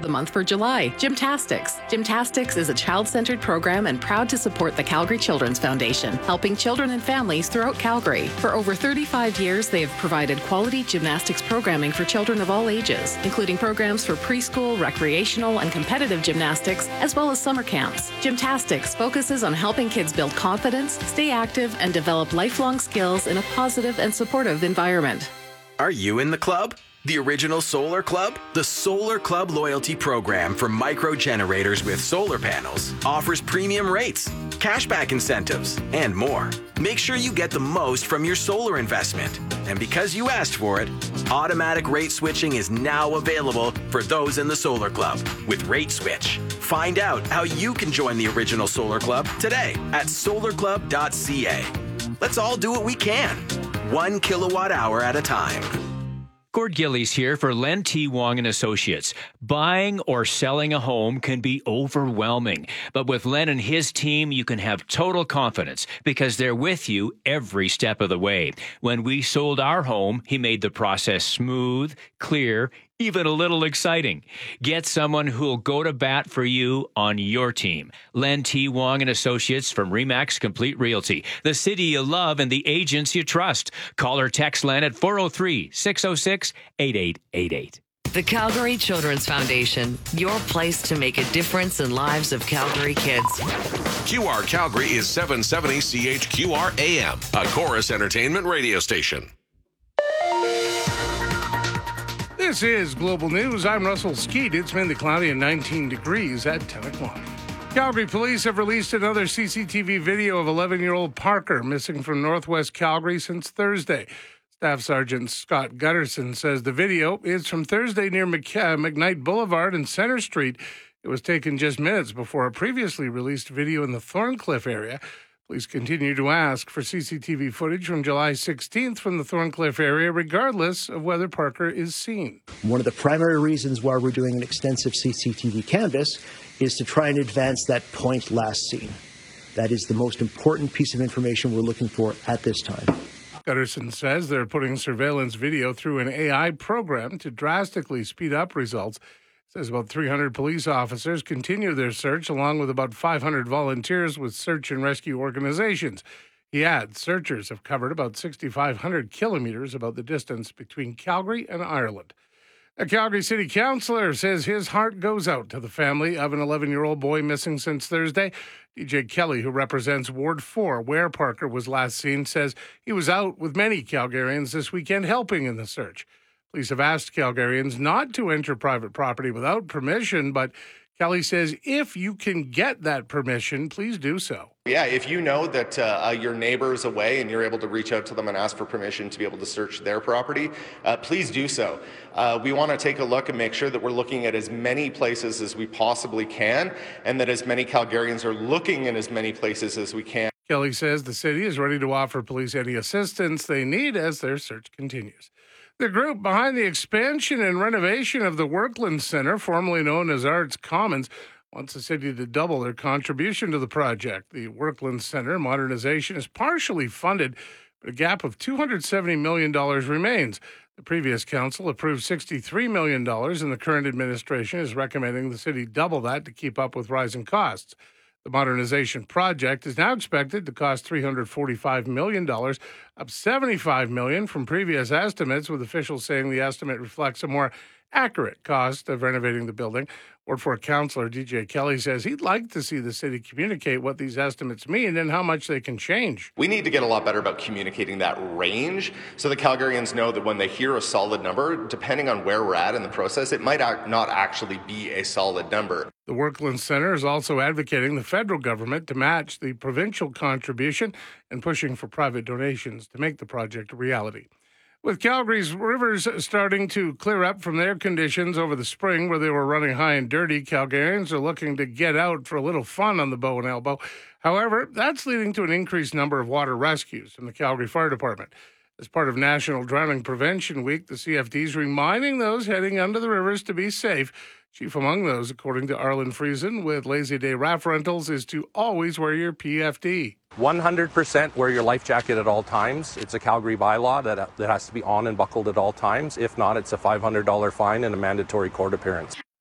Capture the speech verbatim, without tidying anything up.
the month for July, Gymtastics. Gymtastics is a child-centered program and proud to support the Calgary Children's Foundation, helping children and families throughout Calgary. For over thirty-five years, they have provided quality gymnastics programming for children of all ages, including programs for preschool, recreational, and competitive gymnastics, as well as summer camps. Gymtastics focuses on helping kids build confidence, stay active, and develop lifelong skills in a positive and supportive environment. Are you in the club? The original Solar Club? The Solar Club loyalty program for micro generators with solar panels offers premium rates, cashback incentives, and more. Make sure you get the most from your solar investment. And because you asked for it, automatic rate switching is now available for those in the Solar Club with Rate Switch. Find out how you can join the original Solar Club today at solar club dot c a. Let's all do what we can, one kilowatt hour at a time. Gord Gillies here for Len T. Wong and Associates. Buying or selling a home can be overwhelming, but with Len and his team, you can have total confidence because they're with you every step of the way. When we sold our home, he made the process smooth, clear, even a little exciting. Get someone who'll go to bat for you on your team. Len T. Wong and Associates from Remax Complete Realty. The city you love and the agents you trust. Call or text Len at four oh three, six oh six, eight eight eight eight. The Calgary Children's Foundation, your place to make a difference in lives of Calgary kids. Q R Calgary is seven seventy C H Q R A M, a Chorus Entertainment radio station. This is Global News. I'm Russell Skeet. It's mainly cloudy and nineteen degrees at ten o'clock. Calgary police have released another C C T V video of eleven-year-old Parker missing from northwest Calgary since Thursday. Staff Sergeant Scott Gutterson says the video is from Thursday near Mc- uh, McKnight Boulevard and Center Street. It was taken just minutes before a previously released video in the Thorncliffe area. Police continue to ask for C C T V footage from July sixteenth from the Thorncliffe area, regardless of whether Parker is seen. One of the primary reasons why we're doing an extensive C C T V canvass is to try and advance that point last seen. That is the most important piece of information we're looking for at this time. Gutterson says they're putting surveillance video through an A I program to drastically speed up results. Says about three hundred police officers continue their search, along with about five hundred volunteers with search and rescue organizations. He adds searchers have covered about six thousand five hundred kilometers, about the distance between Calgary and Ireland. A Calgary City Councillor says his heart goes out to the family of an eleven-year-old boy missing since Thursday. D J Kelly, who represents Ward four, where Parker was last seen, says he was out with many Calgarians this weekend helping in the search. Police have asked Calgarians not to enter private property without permission, but Kelly says if you can get that permission, please do so. Yeah, if you know that uh, your neighbor is away and you're able to reach out to them and ask for permission to be able to search their property, uh, please do so. Uh, we want to take a look and make sure that we're looking at as many places as we possibly can, and that as many Calgarians are looking in as many places as we can. Kelly says the city is ready to offer police any assistance they need as their search continues. The group behind the expansion and renovation of the Workland Centre, formerly known as Arts Commons, wants the city to double their contribution to the project. The Workland Centre modernization is partially funded, but a gap of two hundred seventy million dollars remains. The previous council approved sixty-three million dollars, and the current administration is recommending the city double that to keep up with rising costs. The modernization project is now expected to cost three hundred forty-five million dollars, up seventy-five million dollars from previous estimates, with officials saying the estimate reflects a more accurate cost of renovating the building. Ward four Councillor D J Kelly says he'd like to see the city communicate what these estimates mean and how much they can change. We need to get a lot better about communicating that range so the Calgarians know that when they hear a solid number, depending on where we're at in the process, it might not actually be a solid number. The Workland Centre is also advocating the federal government to match the provincial contribution and pushing for private donations to make the project a reality. With Calgary's rivers starting to clear up from their conditions over the spring where they were running high and dirty, Calgarians are looking to get out for a little fun on the Bow and Elbow. However, that's leading to an increased number of water rescues from the Calgary Fire Department. As part of National Drowning Prevention Week, the C F D is reminding those heading under the rivers to be safe. Chief among those, according to Arlen Friesen with Lazy Day Raft Rentals, is to always wear your P F D. one hundred percent wear your life jacket at all times. It's a Calgary bylaw that, that has to be on and buckled at all times. If not, it's a five hundred dollars fine and a mandatory court appearance.